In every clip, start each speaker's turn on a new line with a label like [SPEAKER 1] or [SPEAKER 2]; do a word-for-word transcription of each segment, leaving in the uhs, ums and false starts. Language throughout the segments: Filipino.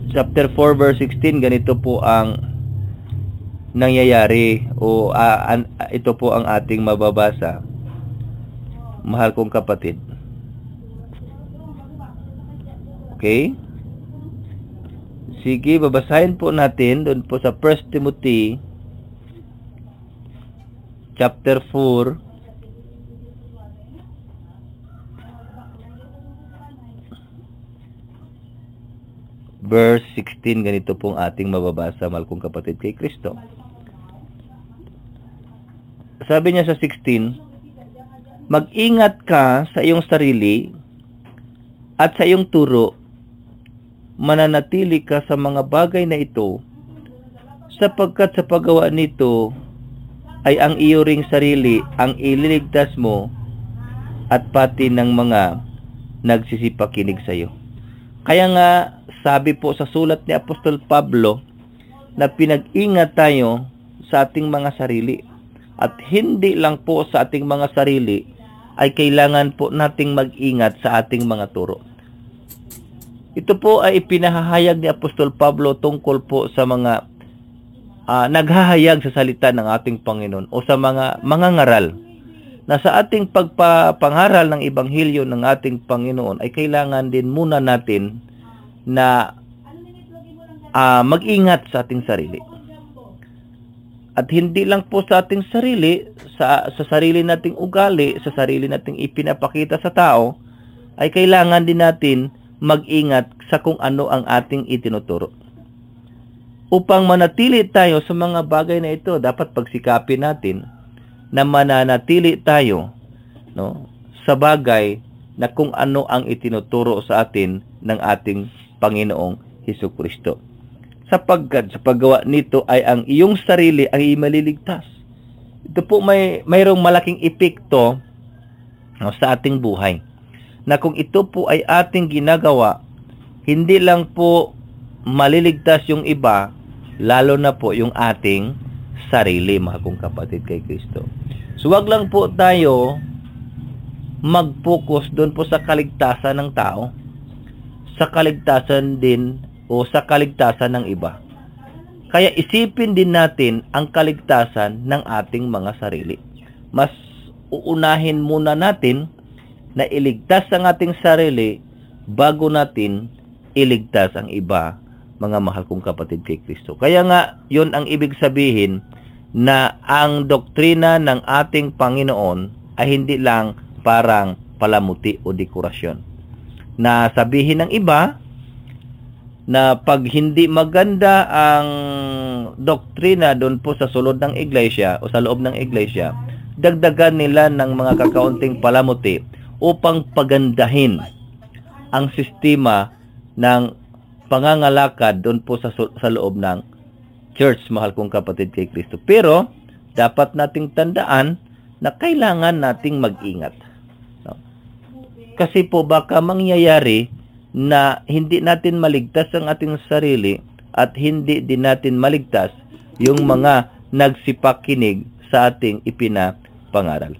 [SPEAKER 1] chapter four verse sixteen, ganito po ang nangyayari o uh, an, ito po ang ating mababasa, mahal kong kapatid. Okay? Sige, babasahin po natin doon po sa First Timothy chapter four verse sixteen. Ganito pong ating mababasa, mahal kong kapatid kay Kristo. Sabi niya sa sixteen, mag-ingat ka sa iyong sarili at sa iyong turo, mananatili ka sa mga bagay na ito, sapagkat sa paggawa nito ay ang iyo ring sarili ang ililigtas mo at pati ng mga nagsisipakinig sa iyo. Kaya nga, sabi po sa sulat ni Apostol Pablo na pinag-ingat tayo sa ating mga sarili. At hindi lang po sa ating mga sarili ay kailangan po nating mag-ingat sa ating mga turo. Ito po ay ipinahahayag ni Apostol Pablo tungkol po sa mga uh, naghahayag sa salita ng ating Panginoon o sa mga mangangaral na sa ating pagpapangaral ng Ebanghelyo ng ating Panginoon ay kailangan din muna natin na uh, mag-ingat sa ating sarili. At hindi lang po sa ating sarili, sa, sa sarili nating ugali, sa sarili nating ipinapakita sa tao, ay kailangan din natin mag-ingat sa kung ano ang ating itinuturo. Upang manatili tayo sa mga bagay na ito, dapat pagsikapin natin na mananatili tayo, no, sa bagay na kung ano ang itinuturo sa atin ng ating Panginoong Hesukristo. Sapagkat sa paggawa nito ay ang iyong sarili ang imaliligtas. Ito po may mayroong malaking epekto, no, sa ating buhay. Na kung ito po ay ating ginagawa, hindi lang po maliligtas yung iba, lalo na po yung ating sarili, mga kong kapatid kay Kristo. So wag lang po tayo mag-focus doon po sa kaligtasan ng tao, sa kaligtasan din o sa kaligtasan ng iba. Kaya isipin din natin ang kaligtasan ng ating mga sarili. Mas uunahin muna natin na iligtas ang ating sarili bago natin iligtas ang iba, mga mahal kong kapatid kay Kristo. Kaya nga, yun ang ibig sabihin na ang doktrina ng ating Panginoon ay hindi lang parang palamuti o dekorasyon. Na sabihin ng iba na pag hindi maganda ang doktrina doon po sa sulod ng iglesia o sa loob ng iglesia, dagdagan nila ng mga kakaunting palamuti upang pagandahin ang sistema ng pangangalakad doon po sa, sa loob ng church, mahal kong kapatid kay Kristo. Pero dapat nating tandaan na kailangan nating mag-ingat. No? Kasi po baka mangyayari na hindi natin maligtas ang ating sarili at hindi din natin maligtas yung mga nagsipakinig sa ating ipinapangaral.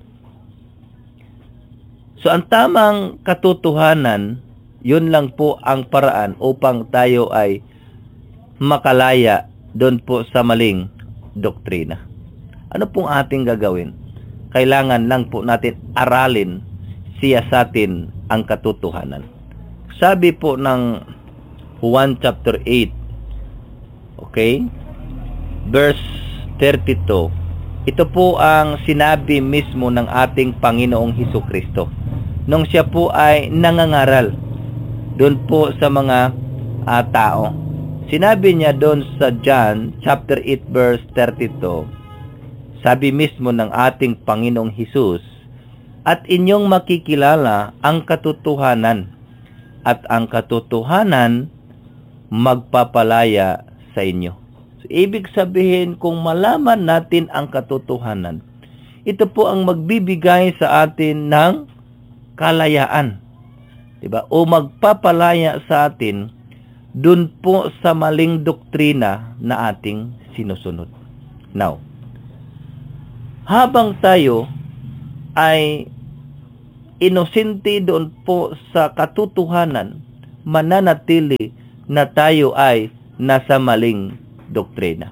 [SPEAKER 1] So ang tamang katotohanan, yun lang po ang paraan upang tayo ay makalaya doon po sa maling doktrina. Ano pong ating gagawin? Kailangan lang po natin aralin, siyasatin ang katotohanan. Sabi po ng Juan chapter eight, okay, verse thirty-two, ito po ang sinabi mismo ng ating Panginoong Hesukristo nung siya po ay nangangaral doon po sa mga uh, tao. Sinabi niya doon sa John chapter eight verse thirty-two, sabi mismo ng ating Panginoong Hesus, at inyong makikilala ang katotohanan, at ang katotohanan magpapalaya sa inyo. So, ibig sabihin, kung malaman natin ang katotohanan, ito po ang magbibigay sa atin ng kalayaan. Diba? O magpapalaya sa atin dun po sa maling doktrina na ating sinusunod. Now, habang tayo ay inosente doon po sa katotohanan, mananatili na tayo ay nasa maling doktrina.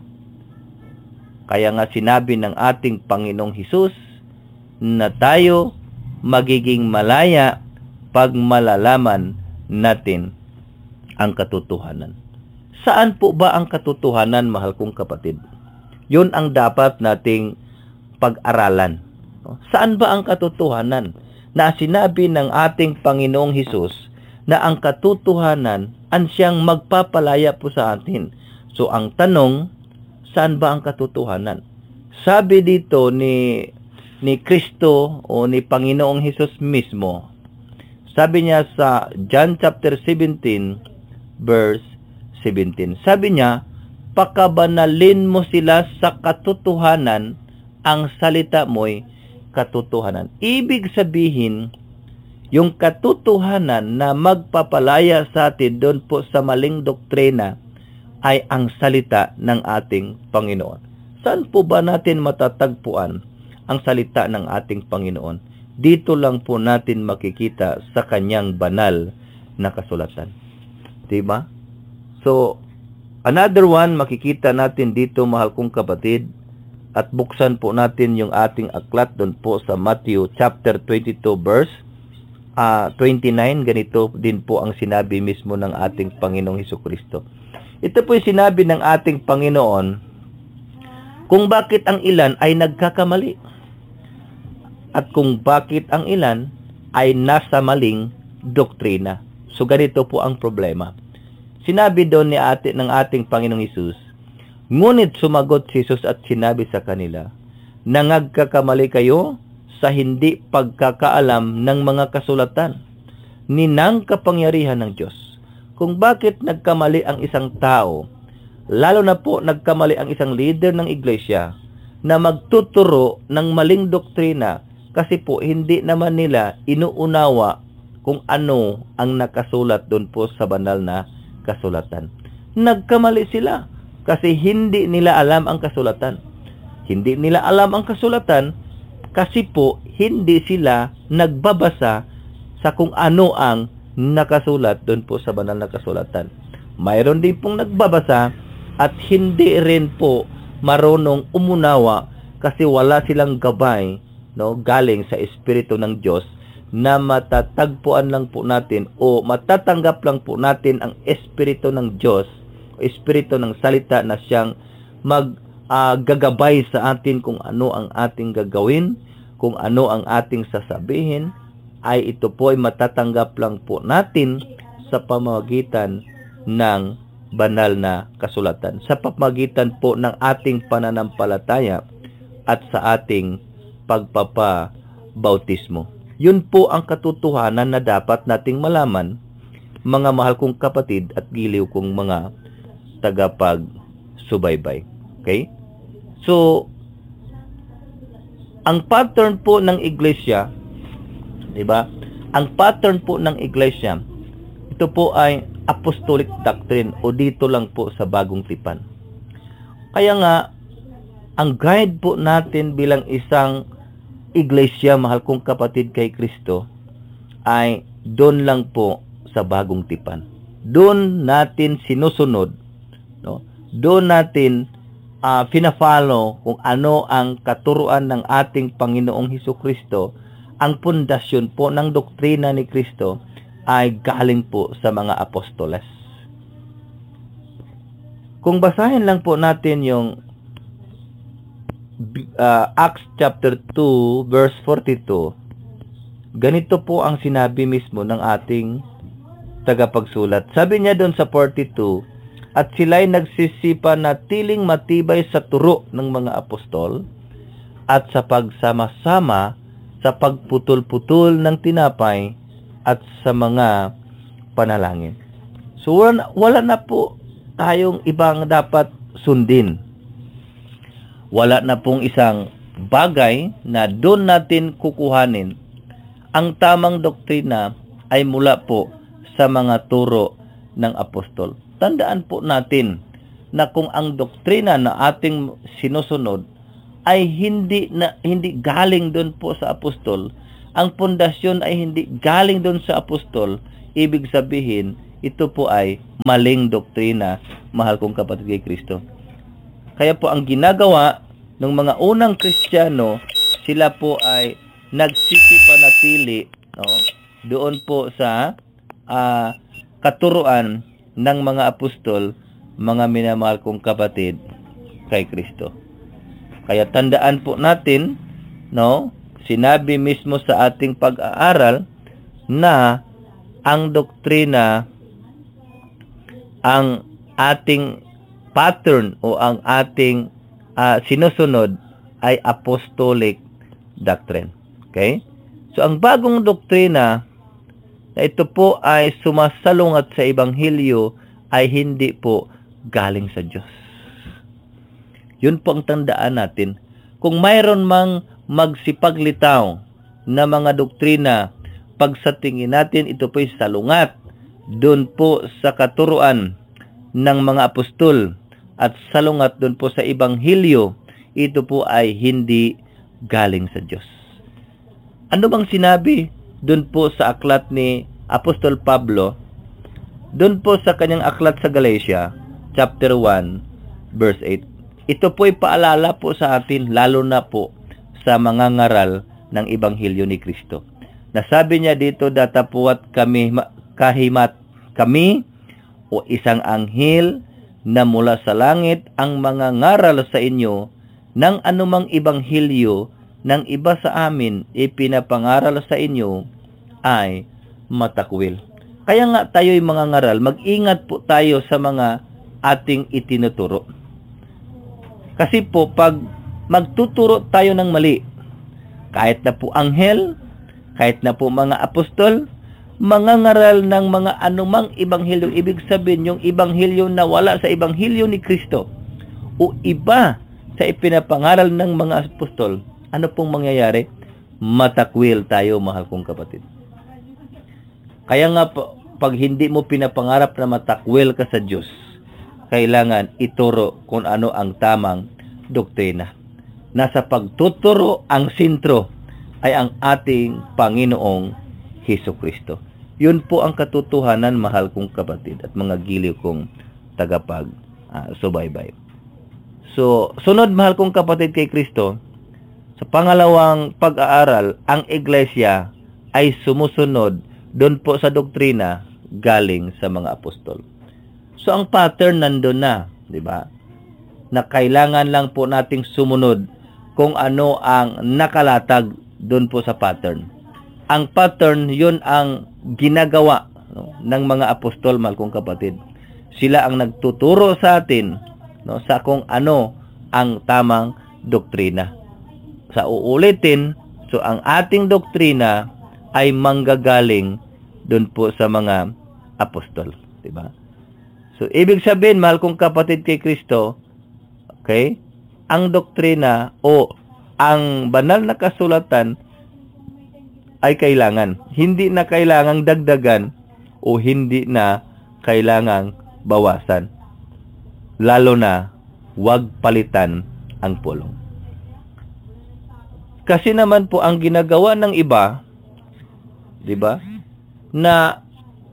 [SPEAKER 1] Kaya nga sinabi ng ating Panginoong Hesus na tayo magiging malaya pag malalaman natin ang katotohanan. Saan po ba ang katotohanan, mahal kong kapatid? Yun ang dapat nating pag-aralan. Saan ba ang katotohanan na sinabi ng ating Panginoong Hesus na ang katotohanan ang siyang magpapalaya po sa atin? So ang tanong, saan ba ang katotohanan? Sabi dito ni ni Kristo o ni Panginoong Hesus mismo, sabi niya sa John chapter seventeen verse seventeen. Sabi niya, pakabanalin mo sila sa katotohanan, ang salita mo'y katotohanan. Ibig sabihin, yung katotohanan na magpapalaya sa atin doon po sa maling doktrina ay ang salita ng ating Panginoon. Saan po ba natin matatagpuan ang salita ng ating Panginoon? Dito lang po natin makikita sa kanyang banal na kasulatan. Diba? So, another one, makikita natin dito, mahal kong kapatid, at buksan po natin yung ating aklat doon po sa Matthew chapter twenty-two verse uh, twenty-nine. Ganito din po ang sinabi mismo ng ating Panginoong Hesukristo. Ito po yung sinabi ng ating Panginoon kung bakit ang ilan ay nagkakamali at kung bakit ang ilan ay nasa maling doktrina. So ganito po ang problema. Sinabi doon ni ate, ng ating Panginoong Hesus, ngunit sumagot si Hesus at sinabi sa kanila, nangagkakamali kayo sa hindi pagkakaalam ng mga kasulatan ni ng kapangyarihan ng Diyos. Kung bakit nagkamali ang isang tao, lalo na po nagkamali ang isang leader ng iglesia na magtuturo ng maling doktrina kasi po hindi naman nila inuunawa kung ano ang nakasulat doon po sa banal na kasulatan. Nagkamali sila kasi hindi nila alam ang kasulatan. Hindi nila alam ang kasulatan kasi po hindi sila nagbabasa sa kung ano ang nakasulat doon po sa banal na kasulatan. Mayroon din pong nagbabasa at hindi rin po marunong umunawa kasi wala silang gabay, no, galing sa Espiritu ng Diyos na matatagpuan lang po natin o matatanggap lang po natin ang Espiritu ng Diyos o Espiritu ng salita na siyang maggagabay uh, sa atin kung ano ang ating gagawin, kung ano ang ating sasabihin, ay ito po ay matatanggap lang po natin sa pamamagitan ng banal na kasulatan, sa pamamagitan po ng ating pananampalataya at sa ating pagpapabautismo. Yun po ang katotohanan na dapat nating malaman, mga mahal kong kapatid at giliw kong mga tagapagsubaybay. Okay? So, ang pattern po ng iglesia, diba? Ang pattern po ng iglesia, ito po ay apostolic doctrine o dito lang po sa Bagong Tipan. Kaya nga, ang guide po natin bilang isang iglesia, mahal kong kapatid kay Kristo, ay doon lang po sa Bagong Tipan. Doon natin sinusunod, no? Doon natin uh, fina-follow kung ano ang katuruan ng ating Panginoong Hesukristo. Ang pundasyon po ng doktrina ni Kristo ay galing po sa mga apostoles. Kung basahin lang po natin yung uh, Acts chapter two verse forty-two, ganito po ang sinabi mismo ng ating tagapagsulat. Sabi niya doon sa forty-two, at sila'y nagsisipa na tiling matibay sa turo ng mga apostol at sa pagsama-sama sa pagputol-putol ng tinapay at sa mga panalangin. So wala, wala na po tayong ibang dapat sundin. Wala na pong isang bagay na doon natin kukuhanin. Ang tamang doktrina ay mula po sa mga turo ng apostol. Tandaan po natin na kung ang doktrina na ating sinusunod ay hindi na hindi galing doon po sa apostol, ang pundasyon ay hindi galing doon sa apostol, ibig sabihin ito po ay maling doktrina, mahal kong kapatid kay Kristo. Kaya po ang ginagawa ng mga unang Kristiyano, sila po ay nagsisipanatili, no, doon po sa uh, katuruan ng mga apostol, mga minamahal kong kapatid kay Kristo. Kaya tandaan po natin, no, sinabi mismo sa ating pag-aaral na ang doktrina, ang ating pattern o ang ating uh, sinusunod ay apostolic doctrine. Okay? So, ang bagong doktrina na ito po ay sumasalungat sa Ebanghelyo ay hindi po galing sa Diyos. Yun po ang tandaan natin. Kung mayroon mang magsipaglitaw na mga doktrina, pag sa tingin natin ito po ay salungat doon po sa katuruan ng mga apostol at salungat doon po sa Ebanghelyo, ito po ay hindi galing sa Diyos. Ano bang sinabi doon po sa aklat ni Apostol Pablo, doon po sa kanyang aklat sa Galatia, chapter one, verse eight. Ito po ay paalala po sa atin, lalo na po sa mga ngaral ng Ebanghelyo ni Kristo. Nasabi niya dito, datapuat kami, kahimat kami, o isang anghel na mula sa langit ang mga ngaral sa inyo ng anumang ebanghelyo ng iba sa amin ipinapangaral sa inyo ay matakwil. Kaya nga tayo'y mga ngaral, mag-ingat po tayo sa mga ating itinuturo. Kasi po pag magtuturo tayo ng mali, kahit na po anghel, kahit na po mga apostol, mga ngaral ng mga anumang ebanghelyo, ibig sabihin yung ebanghelyo na wala sa ebanghelyo ni Kristo o iba sa ipinapangaral ng mga apostol, ano pong mangyayari? Matakwil tayo, mahal kong kapatid. Kaya nga po, pag hindi mo pinapangarap na matakwil ka sa Diyos, kailangan ituro kung ano ang tamang doktrina. Nasa pagtuturo, ang sentro ay ang ating Panginoong Hesukristo. Yun po ang katotohanan, mahal kong kapatid at mga giliw kong tagapag uh, subaybay. So, sunod, mahal kong kapatid kay Kristo, sa pangalawang pag-aaral, ang iglesia ay sumusunod doon po sa doktrina galing sa mga apostol. So, ang pattern nandun na, di ba? Na kailangan lang po nating sumunod kung ano ang nakalatag doon po sa pattern. Ang pattern, yun ang ginagawa, no, ng mga apostol, mahal kong kapatid. Sila ang nagtuturo sa atin, no, sa kung ano ang tamang doktrina. Sa uulitin, so ang ating doktrina ay manggagaling doon po sa mga apostol, di ba? So ibig sabihin, mahal kong kapatid kay Kristo, okay? Ang doktrina o ang banal na kasulatan ay kailangan. Hindi na kailangang dagdagan o hindi na kailangang bawasan. Lalo na, huwag palitan ang pulong. Kasi naman po ang ginagawa ng iba, di ba, na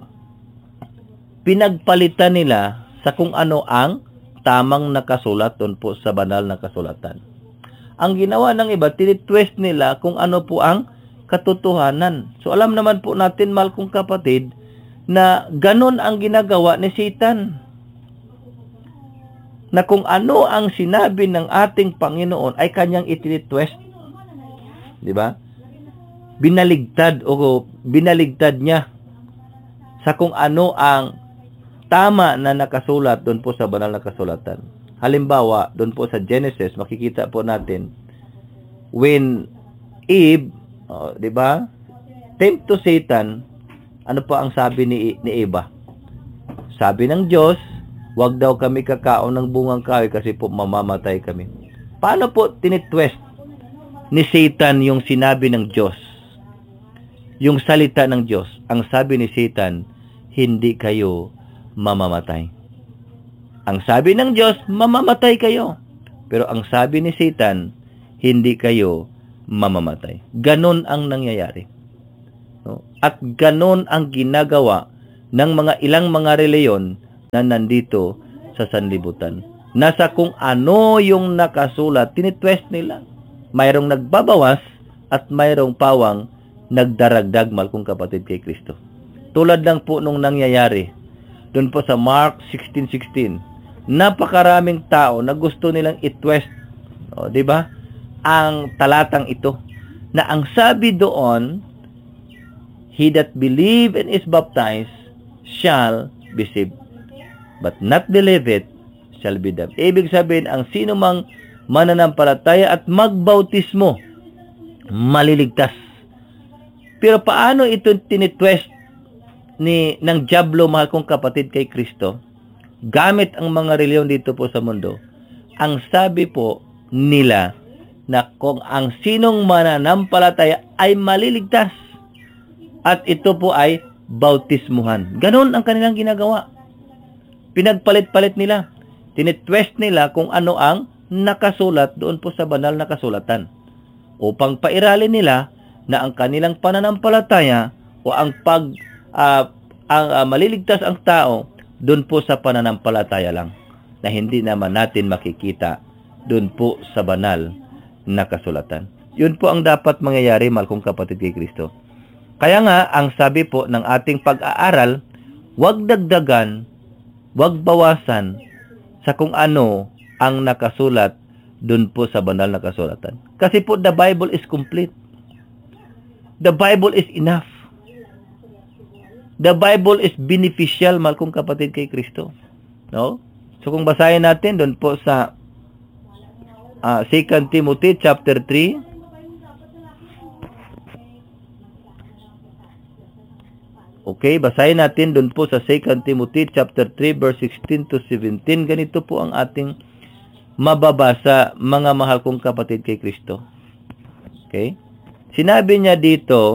[SPEAKER 1] pinagpalitan nila sa kung ano ang tamang nakasulat doon po sa banal na kasulatan. Ang ginawa ng iba, tinitwist nila kung ano po ang katotohanan. So alam naman po natin, mahal kong kapatid, na ganun ang ginagawa ni Satan. Na kung ano ang sinabi ng ating Panginoon ay kanyang itinitwist. Di ba? Binaligtad o binaligtad niya sa kung ano ang tama na nakasulat doon po sa banal na kasulatan. Halimbawa, doon po sa Genesis, makikita po natin when Eve, oh, di ba, tempt to Satan, ano po ang sabi ni, ni Eva? Sabi ng Diyos, wag daw kami kakaon ng bungang kahoy kasi po mamamatay kami. Paano po tinitwist ni Satan yung sinabi ng Diyos? Yung salita ng Diyos, ang sabi ni Satan, hindi kayo mamamatay. Ang sabi ng Diyos, mamamatay kayo. Pero ang sabi ni Satan, hindi kayo mamamatay. Ganon ang nangyayari. No? At ganon ang ginagawa ng mga ilang mga reliyon na nandito sa sanlibutan. Nasa kung ano yung nakasulat, tinitwest nila. Mayroong nagbabawas at mayroong pawang nagdaragdag, mahal kong kapatid, kay Kristo. Tulad lang po nung nangyayari doon po sa Mark sixteen sixteen. Napakaraming tao na gusto nilang itwest, o, di ba? Ang talatang ito na ang sabi doon, he that believe and is baptized shall be saved, but not believe it shall be damned. Ibig sabihin, ang sino mang mananampalataya at magbautismo, maliligtas. Pero paano ito tinitwest ni ng diablo, mahal kong kapatid, kay Kristo? Gamit ang mga reliyon dito po sa mundo, ang sabi po nila na kung ang sinong mananampalataya ay maliligtas, at ito po ay bautismuhan. Ganon ang kanilang ginagawa. Pinagpalit-palit nila. Tinitwest nila kung ano ang nakasulat doon po sa banal na kasulatan, upang pairalin nila na ang kanilang pananampalataya o ang pag uh, ang uh, maliligtas ang tao doon po sa pananampalataya lang, na hindi naman natin makikita doon po sa banal na kasulatan. Yun po ang dapat mangyayari, mahal kong kapatid, kay Kristo. Kaya nga, ang sabi po ng ating pag-aaral, huwag dagdagan, huwag bawasan sa kung ano ang nakasulat doon po sa banal na kasulatan. Kasi po, the Bible is complete. The Bible is enough. The Bible is beneficial, mahal kong kapatid, kay Kristo. No? So kung basahin natin doon po sa uh, Second Timothy chapter three, okay, basahin natin doon po sa Second Timothy chapter three verse sixteen to seventeen. Ganito po ang ating mababasa, mga mahal kong kapatid, kay Kristo. Okay? Sinabi niya dito,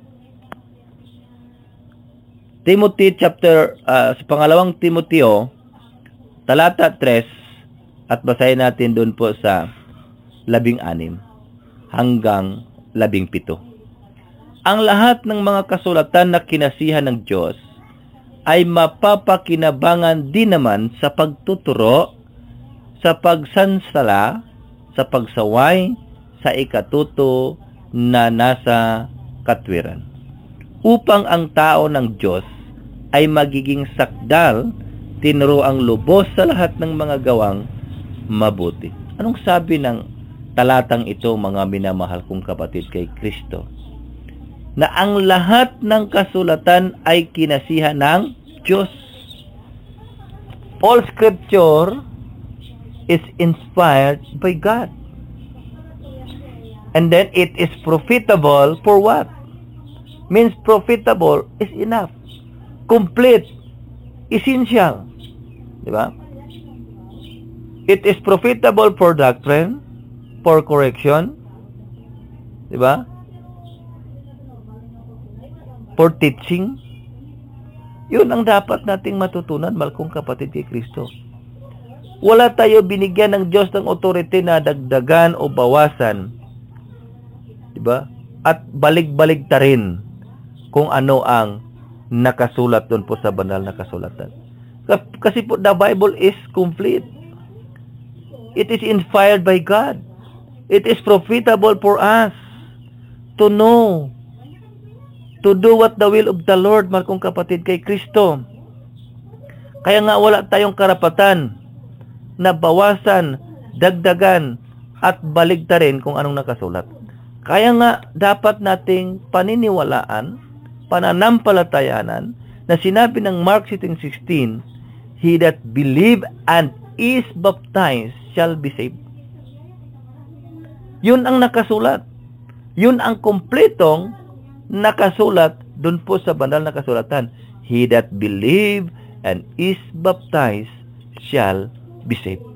[SPEAKER 1] Timothy chapter, uh, sa pangalawang Timoteo, talata three, at basahin natin doon po sa labing anim hanggang labing pito. Ang lahat ng mga kasulatan na kinasihan ng Diyos ay mapapakinabangan din naman sa pagtuturo, sa pagsansala, sa pagsaway, sa ikatuto na nasa katwiran, upang ang tao ng Diyos ay magiging sakdal, tinuro ang lubos sa lahat ng mga gawang mabuti. Anong sabi ng talatang ito, mga minamahal kong kapatid, kay Kristo? Na ang lahat ng kasulatan ay kinasihan ng Diyos. All scripture is inspired by God. And then it is profitable for what? Means profitable is enough. Complete. Essential. Diba? It is profitable for doctrine, for correction. Diba? For teaching. Yun ang dapat nating matutunan, mahal kong kapatid, kay Kristo. Wala tayo binigyan ng Diyos ng authority na dagdagan o bawasan, diba? At balik-balik ta rin kung ano ang nakasulat doon po sa banal na kasulatan. Kasi po, the Bible is complete. It is inspired by God. It is profitable for us to know, to do what the will of the Lord, mahal kong kapatid, kay Kristo. Kaya nga wala tayong karapatan na bawasan, dagdagan, at baligtarin kung anong nakasulat. Kaya nga dapat nating paniniwalaan, pananampalatayanan, na sinabi ng Mark sixteen sixteen, he that believe and is baptized shall be saved. Yun ang nakasulat. Yun ang kumpletong nakasulat dun po sa banal na kasulatan. He that believe and is baptized shall be saved.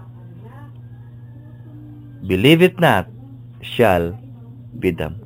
[SPEAKER 1] Believe it not, shall be damned.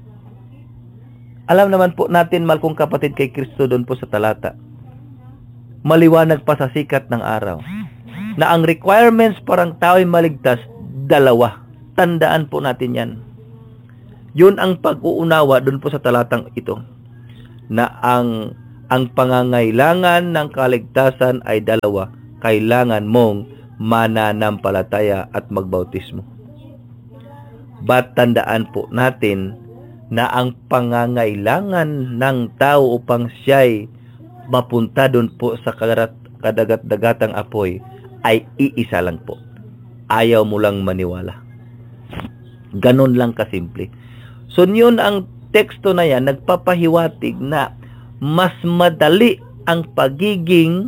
[SPEAKER 1] Alam naman po natin, mahal kong kapatid, kay Kristo doon po sa talata, maliwanag pa sa sikat ng araw, na ang requirements parang tao ay maligtas, dalawa. Tandaan po natin yan. Yun ang pag-uunawa doon po sa talatang ito, na ang ang pangangailangan ng kaligtasan ay dalawa. Kailangan mong mananampalataya at magbautismo. Ba't tandaan po natin na ang pangangailangan ng tao upang siya'y mapunta doon po sa kadagat-dagatang apoy ay iisa lang po. Ayaw mo lang maniwala. Ganon lang kasimple. So yun ang teksto na yan, nagpapahiwatig na mas madali ang pagiging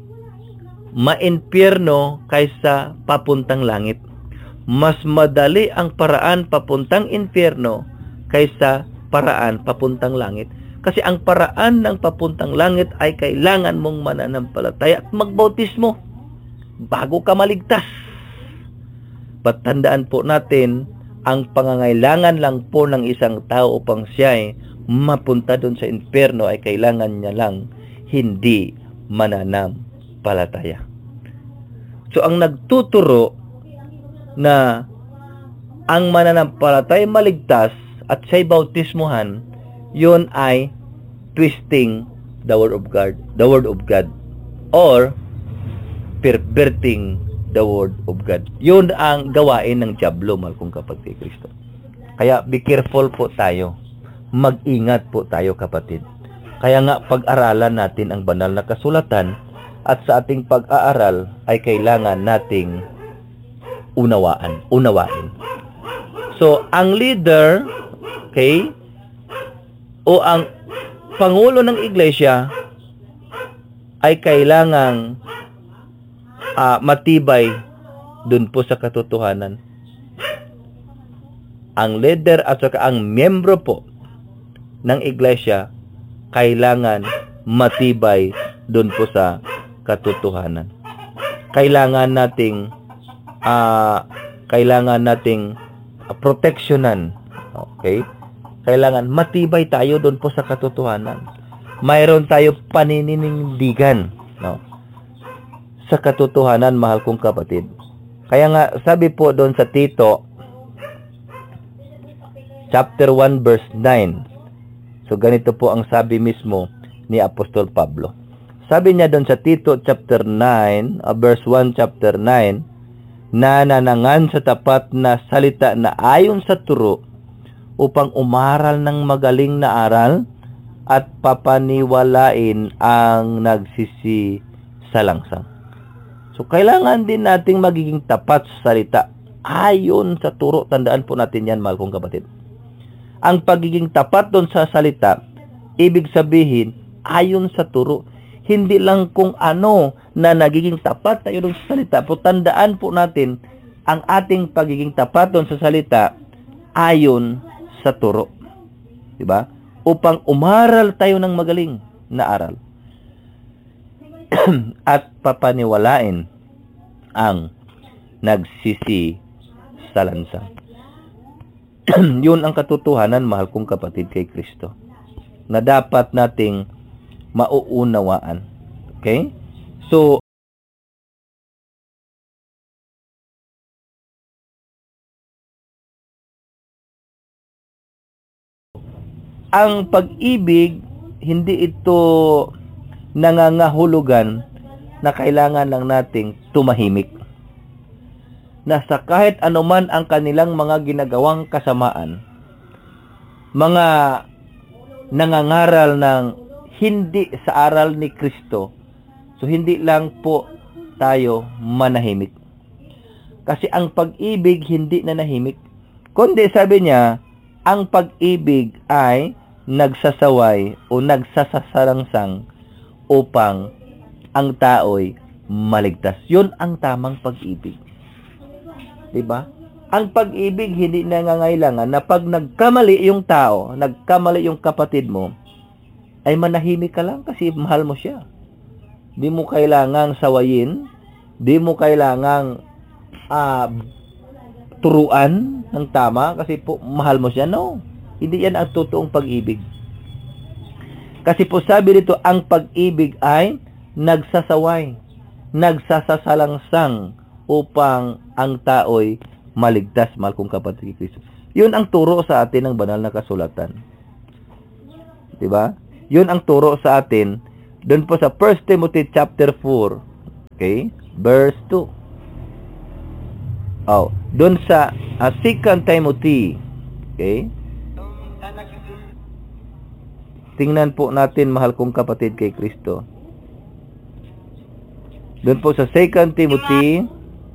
[SPEAKER 1] mainpyerno kaysa papuntang langit. Mas madali ang paraan papuntang impyerno kaysa paraan papuntang langit. Kasi ang paraan ng papuntang langit ay kailangan mong mananampalataya at magbautismo bago ka maligtas. Patandaan po natin, ang pangangailangan lang po ng isang tao upang siya ay mapunta doon sa impyerno ay kailangan niya lang hindi mananampalataya. So ang nagtuturo na ang mananampalataya maligtas at siya'y bautismuhan, yun ay twisting the word of God, the word of God, or perverting the word of God. Yun ang gawain ng dyablo, mahal kong kapatid Kristo. Kaya be careful po tayo. Mag-ingat po tayo, kapatid. Kaya nga pag-aralan natin ang banal na kasulatan at sa ating pag-aaral ay kailangan nating unawaan, unawain. So, ang leader, okay, o ang pangulo ng iglesia ay kailangang uh, matibay dun po sa katotohanan. Ang leader at saka ang miyembro po ng iglesia kailangan matibay dun po sa katotohanan. Kailangan nating uh, kailangan nating uh, proteksyonan. Okay? Kailangan matibay tayo doon po sa katotohanan. Mayroon tayo panininindigan, no? Sa katotohanan, mahal kong kapatid. Kaya nga, sabi po doon sa Tito, chapter one, verse nine. So, ganito po ang sabi mismo ni Apostol Pablo. Sabi niya doon sa Tito, chapter nine, uh, verse one, chapter nine, na nanangan sa tapat na salita na ayon sa turo, upang umaral ng magaling na aral at papaniwalain ang nagsisisalangsang. So, kailangan din nating magiging tapat sa salita ayon sa turo. Tandaan po natin yan, mahal kong kapatid. Ang pagiging tapat doon sa salita, ibig sabihin, ayon sa turo. Hindi lang kung ano na nagiging tapat tayo doon sa salita. Po, tandaan po natin, ang ating pagiging tapat doon sa salita ayon sa turo. Diba? Upang umaral tayo ng magaling na aral. At papaniwalain ang nagsisisalangsang. Yun ang katotohanan, mahal kong kapatid kay Kristo, na dapat nating mauunawaan. Okay? So, ang pag-ibig, hindi ito nangangahulugan na kailangan lang nating tumahimik. Na sa kahit anuman ang kanilang mga ginagawang kasamaan, mga nangangaral ng hindi sa aral ni Kristo, so hindi lang po tayo manahimik. Kasi ang pag-ibig hindi nanahimik, kundi sabi niya, ang pag-ibig ay nagsasaway o nagsasasalangsang upang ang tao'y maligtas. Yun ang tamang pag-ibig. Diba? Ang pag-ibig hindi nangangailangan na pag nagkamali yung tao, nagkamali yung kapatid mo, ay manahimik ka lang kasi mahal mo siya. Di mo kailangang sawayin, di mo kailangang uh, turuan ng tama kasi po mahal mo siya. No, hindi yan ang totoong pag-ibig. Kasi po sabi dito, ang pag-ibig ay nagsasaway, nagsasasalangsang upang ang tao'y maligtas, mahal kong kapatid ni Kristo. Yun ang turo sa atin ng banal na kasulatan. Diba? Yun ang turo sa atin Doon po sa First Timothy chapter four, okay, verse two. Oh, doon sa uh, Second Timothy, okay. Tingnan po natin, mahal kong kapatid kay Kristo. Doon po sa Second Timothy,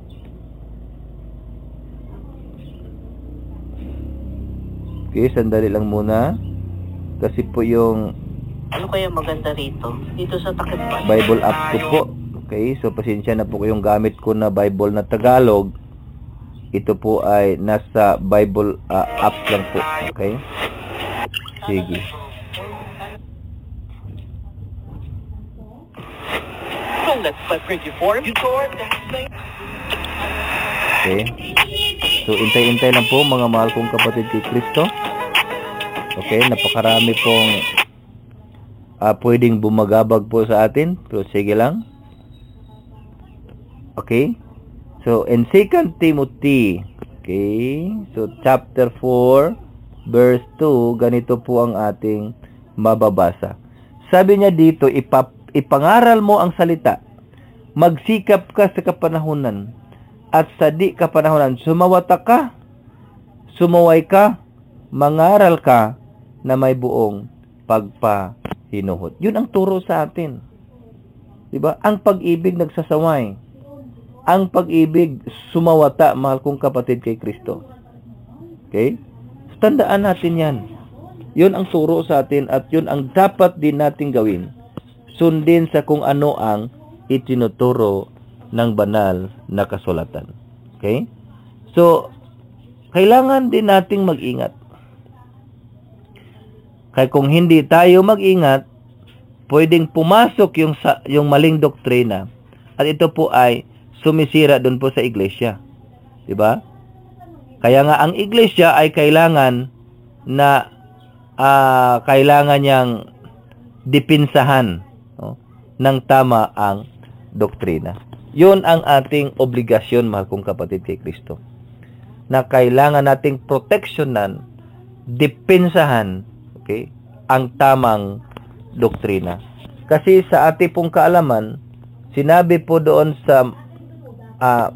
[SPEAKER 1] okay, sandali lang muna. Kasi po yung
[SPEAKER 2] ano kaya maganda rito? Dito sa takip pa.
[SPEAKER 1] Bible app ko po. Okay, so pasensya na po yung gamit ko na Bible na Tagalog. Ito po ay nasa Bible uh, app lang po. Okay? Sige. Okay. So, intay-intay lang po mga mahal kong kapatid kay Kristo. Okay, napakarami pong uh, pwedeng bumagabag po sa atin. Pero sige lang. Okay. So, in Second Timothy, okay, so chapter four, verse two, ganito po ang ating mababasa. Sabi niya dito, ipap, ipangaral mo ang salita, magsikap ka sa kapanahunan, at sa di kapanahunan, sumawata ka, sumuway ka, mangaral ka, na may buong pagpahinuhot. Yun ang turo sa atin. Diba? Ang pag-ibig nagsasaway. Ang pag-ibig sumawata, mahal kong kapatid kay Kristo. Okay? So, tandaan natin yan. Yun ang turo sa atin at yun ang dapat din natin gawin. Sundin sa kung ano ang itinuturo ng banal na kasulatan. Okay? So, kailangan din nating mag-ingat. Kaya kung hindi tayo mag-ingat, pwedeng pumasok yung, sa, yung maling doktrina. At ito po ay sumisira doon po sa iglesia. Diba? Kaya nga ang iglesia ay kailangan na uh, kailangan niyang dipinsahan, no, ng tama ang doktrina. Yun ang ating obligasyon, mahal kong kapatid kay Kristo. Na kailangan nating proteksyonan, dipinsahan, okay, ang tamang doktrina. Kasi sa ating pong kaalaman, sinabi po doon sa Uh,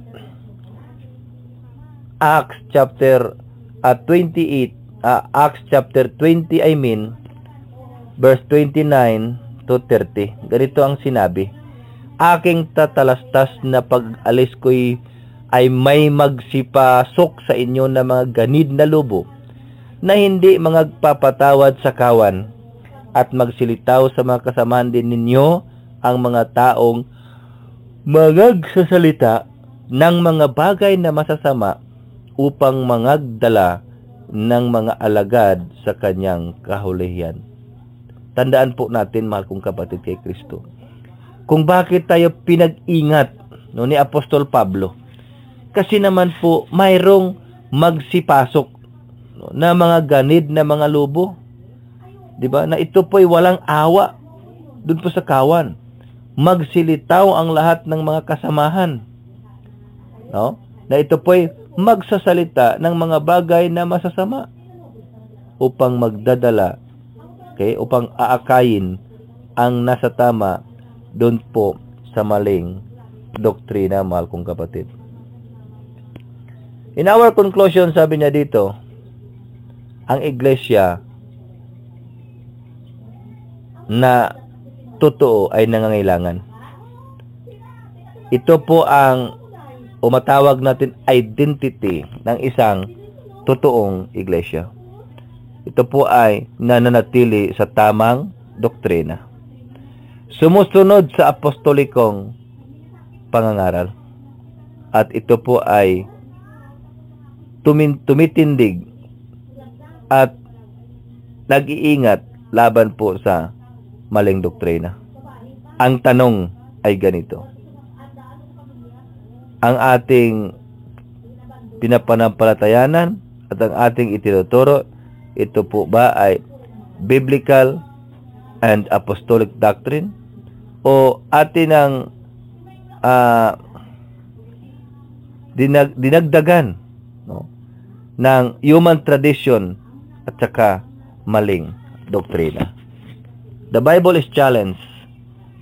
[SPEAKER 1] Acts chapter uh, twenty-eight, uh, Acts chapter twenty, I mean, verse twenty-nine to thirty. Ganito ang sinabi. Aking tatalastas na pag-alis ko'y ay may magsipasok sa inyo na mga ganid na lobo na hindi magpapatawad sa kawan at magsilitaw sa mga kasamahan din ninyo ang mga taong magagsasalita ng mga bagay na masasama upang mangagdala ng mga alagad sa kanyang kahulihan. Tandaan po natin, mahal kong kapatid kay Kristo, kung bakit tayo pinag-ingat, no, ni Apostol Pablo. Kasi naman po mayroong magsipasok, no, na mga ganid na mga lobo. Diba? Na ito po'y walang awa doon po sa kawan. Magsilitaw ang lahat ng mga kasamahan. No? Na ito po'y magsasalita ng mga bagay na masasama upang magdadala, okay, upang aakayin ang nasa tama doon po sa maling doktrina, mahal kong kapatid. In our conclusion, sabi niya dito, ang iglesia na totoo ay nangangailangan. Ito po ang umatawag natin identity ng isang totoong iglesia. Ito po ay nananatili sa tamang doktrina. Sumusunod sa apostolikong pangangaral. At ito po ay tumin, tumitindig at nag-iingat laban po sa maling doktrina. Ang tanong ay ganito. Ang ating pinapanampalatayanan at ang ating itinuturo, ito po ba ay biblical and apostolic doctrine o atin ang uh, dinag, dinagdagan, no, ng human tradition at saka maling doktrina? The Bible is challenged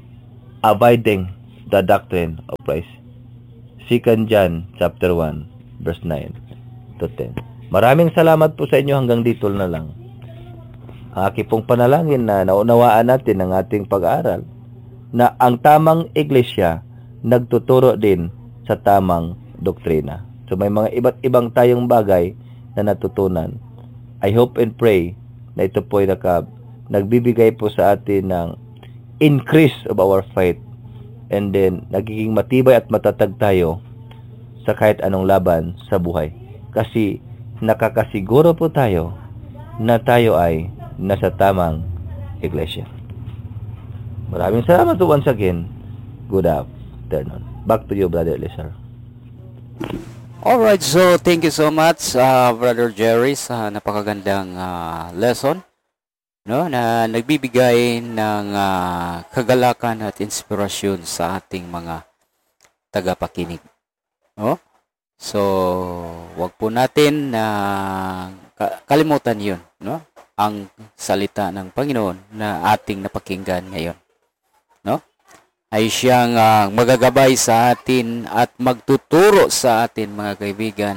[SPEAKER 1] abiding the doctrine of Christ. Second John chapter one verse nine to ten. Maraming salamat po sa inyo, hanggang dito na lang. Ang aking pong panalangin na naunawaan natin ang ating pag-aaral na ang tamang iglesia nagtuturo din sa tamang doktrina. So may mga iba't ibang tayong bagay na natutunan. I hope and pray na ito po ay naka, nagbibigay po sa atin ng increase of our faith, and then nagiging matibay at matatag tayo sa kahit anong laban sa buhay. Kasi nakakasiguro po tayo na tayo ay nasa tamang iglesia. Maraming salamat po once again. Good afternoon. Back to you, Brother Eliezer.
[SPEAKER 3] Alright, so thank you so much, uh, Brother Jerry, sa napakagandang uh, lesson, no, na nagbibigay ng uh, kagalakan at inspirasyon sa ating mga tagapakinig. No? So, wag po natin na uh, kalimutan 'yun, no? Ang salita ng Panginoon na ating napakinggan ngayon, no? Ay siyang uh, magagabay sa atin at magtuturo sa atin, mga kaibigan,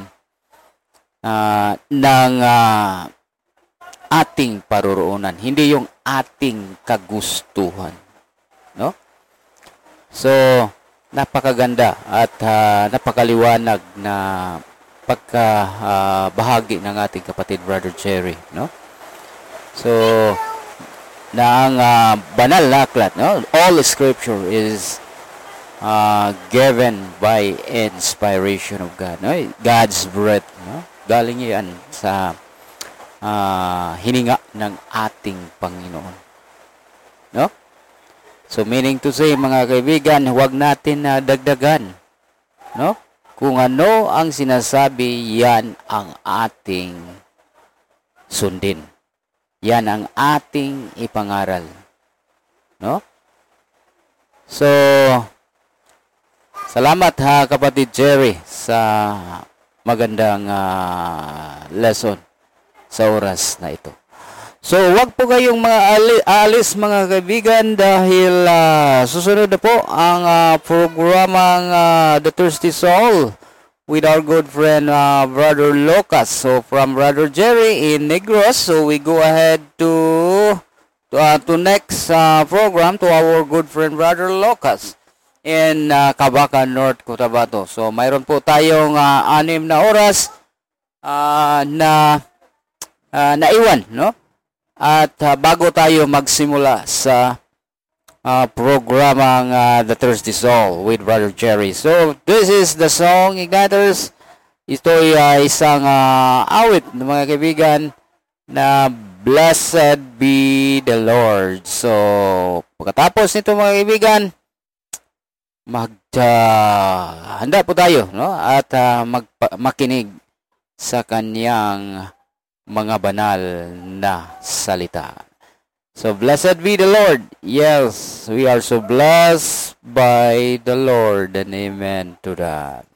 [SPEAKER 3] uh, ng uh, ating paruroonan, hindi yung ating kagustuhan, no? So, napakaganda at uh, napakaliwanag na pagka uh, bahagi ng ating kapatid Brother Jerry, no? So, na ang uh, banal na aklat, no? All scripture is uh, given by inspiration of God, no? God's breath, no? Galing yan sa uh, hininga ng ating Panginoon, no? So meaning to say, mga kaibigan, huwag natin na uh, dagdagan, no? Kung ano ang sinasabi, yan ang ating sundin. Yan ang ating ipangaral, no? So, salamat ha, kapatid Jerry, sa magandang uh, lesson sa oras na ito. So, wag po kayong mga ali- alis, mga kaibigan, dahil uh, susunod na po ang uh, programang uh, The Thirsty Soul with our good friend uh, Brother Lucas. So from Brother Jerry in Negros, so we go ahead to to, uh, to next uh, program to our good friend Brother Lucas in uh, Cabacan, North Cotabato. So mayroon po tayong uh, anim na oras uh, na uh, naiwan, no? At uh, bago tayo magsimula sa Uh, programang uh, The Thirsty Soul with Brother Jerry. So, this is the song, Igniters. Ito ay uh, isang uh, awit, mga kaibigan, na Blessed be the Lord. So, pagkatapos nito, mga kaibigan, mag uh, handa po tayo, no? At uh, magpa- makinig sa kanyang mga banal na salita. So, blessed be the Lord. Yes, we are so blessed by the Lord, and amen to that.